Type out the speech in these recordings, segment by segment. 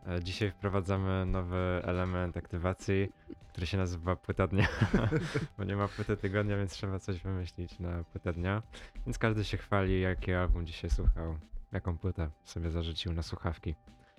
Dzisiaj wprowadzamy nowy element aktywacji, który się nazywa płyta dnia, bo nie ma płyty tygodnia, więc trzeba coś wymyślić na płytę dnia. Więc każdy się chwali, jaki album dzisiaj słuchał, jaką płytę sobie zarzucił na słuchawki.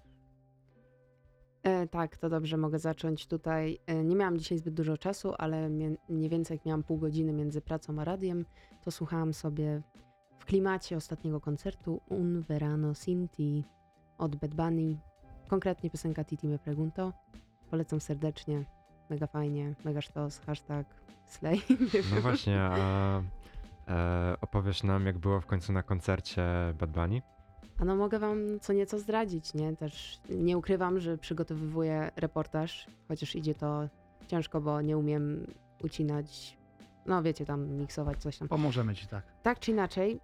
Tak, to dobrze, mogę zacząć tutaj. Nie miałam dzisiaj zbyt dużo czasu, ale mniej więcej jak miałam pół godziny między pracą a radiem, to słuchałam sobie w klimacie ostatniego koncertu Un Verano Sin Ti od Bad Bunny. Konkretnie piosenka Titi Me Pregunto. Polecam serdecznie, mega fajnie, mega sztos, hashtag slay. No właśnie, a opowiesz nam, jak było w końcu na koncercie Bad Bunny? A no mogę wam co nieco zdradzić, nie? Też nie ukrywam, że przygotowywuję reportaż, chociaż idzie to ciężko, bo nie umiem ucinać, no wiecie, tam miksować coś tam. Pomożemy ci, tak. Tak czy inaczej,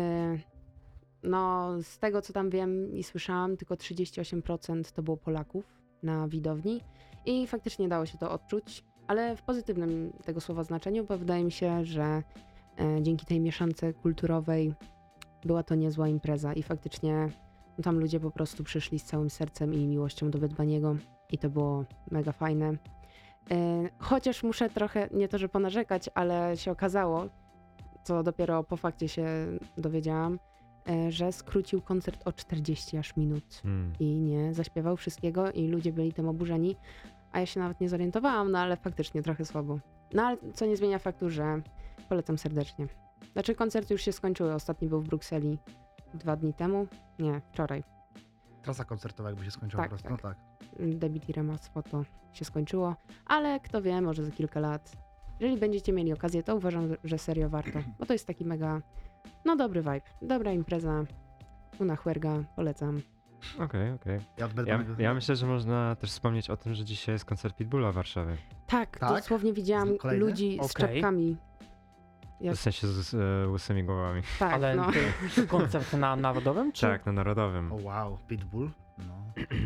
no z tego co tam wiem i słyszałam, tylko 38% to było Polaków na widowni i faktycznie dało się to odczuć, ale w pozytywnym tego słowa znaczeniu, bo wydaje mi się, że dzięki tej mieszance kulturowej była to niezła impreza i faktycznie no, tam ludzie po prostu przyszli z całym sercem i miłością do Bad Bunny'ego i to było mega fajne. Chociaż muszę trochę, nie to że ponarzekać, ale się okazało, co dopiero po fakcie się dowiedziałam, że skrócił koncert o 40 aż minut i nie zaśpiewał wszystkiego i ludzie byli tym oburzeni, a ja się nawet nie zorientowałam, no ale faktycznie trochę słabo. No ale co nie zmienia faktu, że polecam serdecznie. Znaczy koncerty już się skończyły, ostatni był w Brukseli 2 dni temu, nie, wczoraj. Trasa koncertowa jakby się skończyła Tak, po prostu. tak. No tak. Debit i Remaspo to się skończyło, ale kto wie, może za kilka lat. Jeżeli będziecie mieli okazję, to uważam, że serio warto, bo to jest taki mega, no dobry vibe, dobra impreza, una huerga, polecam. Okej. Ja od Bad Ja, Bunny'ego- ja myślę, że można też wspomnieć o tym, że dzisiaj jest koncert Pitbulla w Warszawie. Tak, Tak? dosłownie widziałam Kolejny? ludzi z Okej. czapkami. W sensie z łysymi głowami. Tak, Ale no. to koncert na Narodowym? Czy? Tak, na Narodowym. O wow, Pitbull. No.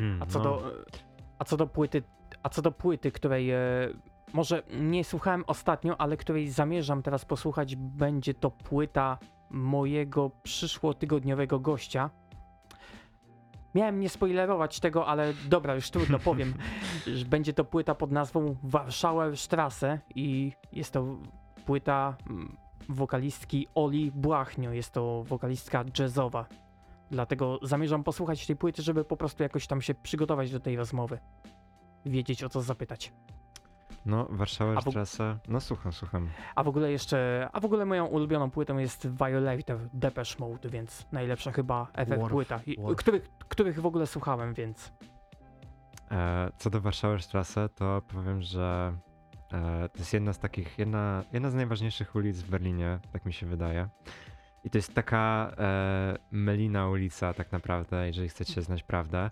A co do płyty, której może nie słuchałem ostatnio, ale której zamierzam teraz posłuchać, będzie to płyta mojego przyszłotygodniowego gościa. Miałem nie spoilerować tego, ale dobra, już trudno powiem, że będzie to płyta pod nazwą Warschauer Straße i jest to płyta wokalistki Oli Błachnio, jest to wokalistka jazzowa. Dlatego zamierzam posłuchać tej płyty, żeby po prostu jakoś tam się przygotować do tej rozmowy. Wiedzieć o co zapytać. No, Warszawę A w- Strasse. No słucham. A w ogóle moją ulubioną płytą jest Violator Depeche Mode, więc najlepsza chyba ever Worf, płyta, Worf. których w ogóle słuchałem, więc Co do Warszawę Strasse, to powiem, że to jest jedna z najważniejszych ulic w Berlinie, tak mi się wydaje. I to jest taka mylina ulica tak naprawdę, jeżeli chcecie znać prawdę.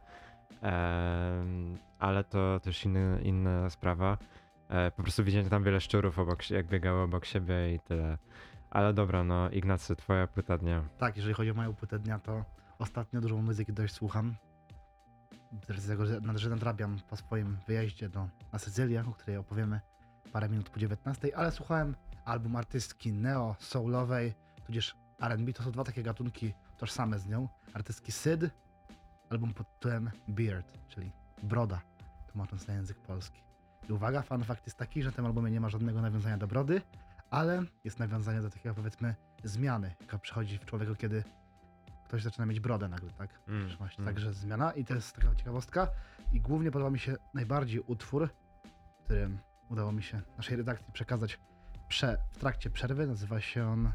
Ale to też inna sprawa. Po prostu widziałem tam wiele szczurów jak biegały obok siebie i tyle. Ale dobra, no Ignacy, twoja płyta dnia. Tak, jeżeli chodzi o moją płytę dnia, to ostatnio dużo muzyki dość słucham. Też z tego, że nadrabiam po swoim wyjeździe na Sycylię, o której opowiemy parę minut po 19, ale słuchałem album artystki neo, soulowej, tudzież R&B. To są dwa takie gatunki tożsame z nią. Artystki Syd, album pod tytułem Beard, czyli broda, tłumacząc na język polski. I uwaga, fun fact jest taki, że w tym albumie nie ma żadnego nawiązania do brody, ale jest nawiązanie do takiego, powiedzmy, zmiany, jaka przychodzi w człowieku, kiedy ktoś zaczyna mieć brodę nagle, tak? Także zmiana i to jest taka ciekawostka. I głównie podoba mi się najbardziej utwór, którym udało mi się naszej redakcji przekazać w trakcie przerwy. Nazywa się on...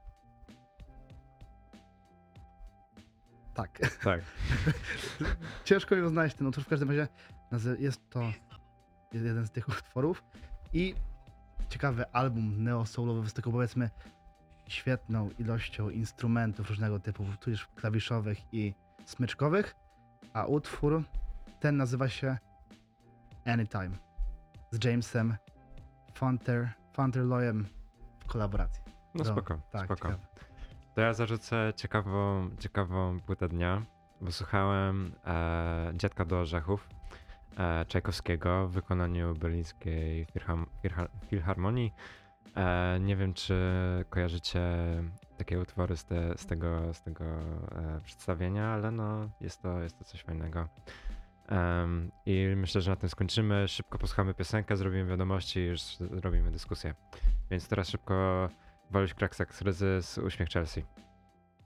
Tak. Tak. Ciężko mi znaleźć ten utwór, w każdym razie jest to jeden z tych utworów i ciekawy album neo-soulowy z taką, powiedzmy, świetną ilością instrumentów różnego typu, tudzież klawiszowych i smyczkowych, a utwór ten nazywa się Anytime z Jamesem Fauntleroyem w kolaboracji. No spoko. Ciekawe. To ja zarzucę ciekawą płytę dnia, bo słuchałem Dziadka do Orzechów Czajkowskiego w wykonaniu Berlińskiej Filharmonii. Nie wiem, czy kojarzycie takie utwory z tego przedstawienia, ale no jest to coś fajnego. I myślę, że na tym skończymy. Szybko posłuchamy piosenkę, zrobimy wiadomości i już zrobimy dyskusję. Więc teraz szybko Waluś Kraksak z Ryzy z Uśmiech Chelsea.